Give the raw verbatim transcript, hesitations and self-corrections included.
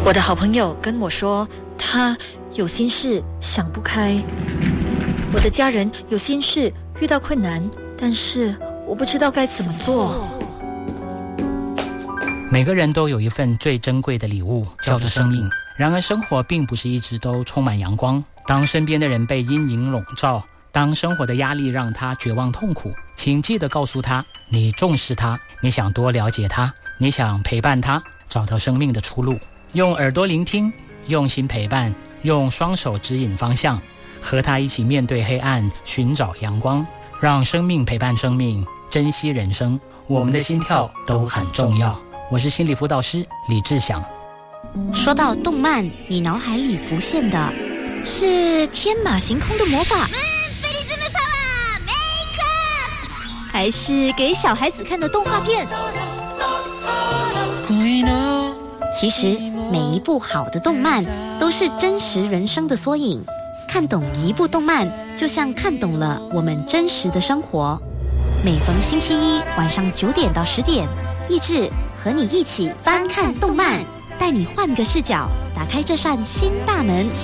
我的好朋友跟我说，他有心事想不开。我的家人有心事遇到困难，但是我不知道该怎么做。 每个人都有一份最珍贵的礼物，叫做生命。然而生活并不是一直都充满阳光，当身边的人被阴影笼罩，当生活的压力让他绝望痛苦，请记得告诉他，你重视他，你想多了解他，你想陪伴他，找到生命的出路。用耳朵聆听，用心陪伴，用双手指引方向，和他一起面对黑暗，寻找阳光，让生命陪伴生命，珍惜人生。我们的心跳都很重要。我是心理辅导师李志祥。 说到动漫，你脑海里浮现的是天马行空的魔法，还是给小孩子看的动画片？其实每一部好的动漫都是真实人生的缩影，看懂一部动漫就像看懂了我们真实的生活。每逢星期一晚上九点到十点，益智和你一起翻看动漫，带你换个视角，打开这扇新大门。